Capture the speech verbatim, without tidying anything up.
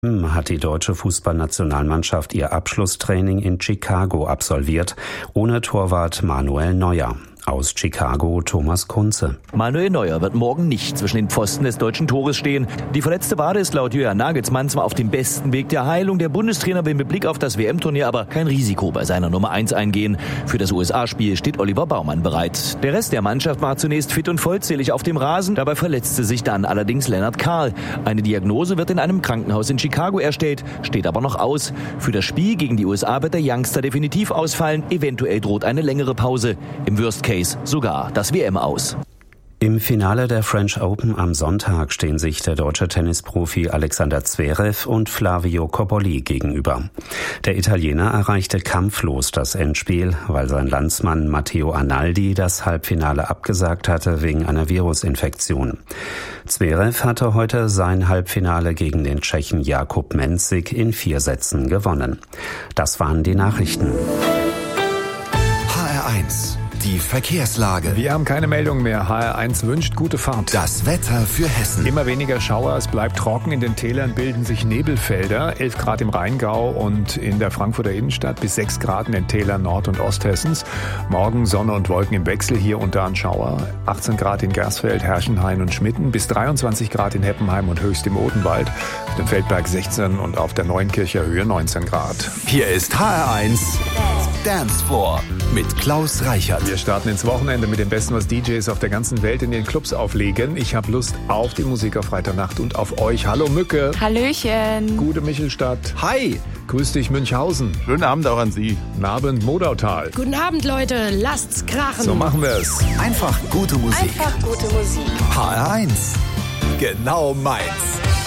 Hat die deutsche Fußballnationalmannschaft ihr Abschlusstraining in Chicago absolviert, ohne Torwart Manuel Neuer. Aus Chicago Thomas Kunze. Manuel Neuer wird morgen nicht zwischen den Pfosten des deutschen Tores stehen. Die verletzte Wade ist laut Julian Nagelsmann zwar auf dem besten Weg der Heilung. Der Bundestrainer will mit Blick auf das W M-Turnier aber kein Risiko bei seiner Nummer eins eingehen. Für das U S A-Spiel steht Oliver Baumann bereit. Der Rest der Mannschaft war zunächst fit und vollzählig auf dem Rasen. Dabei verletzte sich dann allerdings Lennart Kahl. Eine Diagnose wird in einem Krankenhaus in Chicago erstellt, steht aber noch aus. Für das Spiel gegen die U S A wird der Youngster definitiv ausfallen. Eventuell droht eine längere Pause. Im Worst Case sogar das W M aus. Im Finale der French Open am Sonntag stehen sich der deutsche Tennisprofi Alexander Zverev und Flavio Cobolli gegenüber. Der Italiener erreichte kampflos das Endspiel, weil sein Landsmann Matteo Arnaldi das Halbfinale abgesagt hatte wegen einer Virusinfektion. Zverev hatte heute sein Halbfinale gegen den Tschechen Jakub Mensik in vier Sätzen gewonnen. Das waren die Nachrichten. H R eins. Die Verkehrslage. Wir haben keine Meldung mehr. H R eins wünscht gute Fahrt. Das Wetter für Hessen. Immer weniger Schauer, es bleibt trocken. In den Tälern bilden sich Nebelfelder. elf Grad im Rheingau und in der Frankfurter Innenstadt bis sechs Grad in den Tälern Nord- und Osthessens. Morgen Sonne und Wolken im Wechsel, hier und da ein Schauer. achtzehn Grad in Gersfeld, Herrschenhain und Schmitten. Bis dreiundzwanzig Grad in Heppenheim und Höchst im Odenwald. Auf dem Feldberg sechzehn und auf der Neunkircher Höhe neunzehn Grad. Hier ist H R eins Dance Floor mit Klaus Reichert. Wir starten ins Wochenende mit dem Besten, was D Js auf der ganzen Welt in den Clubs auflegen. Ich habe Lust auf die Musik auf Freitagnacht und auf euch. Hallo Mücke. Hallöchen. Gute Michelstadt. Hi. Grüß dich Münchhausen. Schönen Abend auch an Sie. Guten Abend Modautal. Guten Abend, Leute. Lasst's krachen. So machen wir es. Einfach gute Musik. Einfach gute Musik. H R eins. Genau meins.